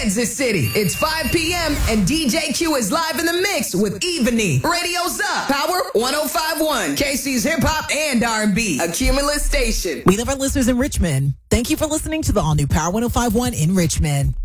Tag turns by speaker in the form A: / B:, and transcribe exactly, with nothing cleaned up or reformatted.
A: Kansas City. It's five p.m. and D J Q is live in the mix with Evany. Radio's up. Power one oh five point one. K C's hip hop and R and B. A Cumulus station.
B: We love our listeners in Richmond. Thank you for listening to the all new Power one oh five point one in Richmond.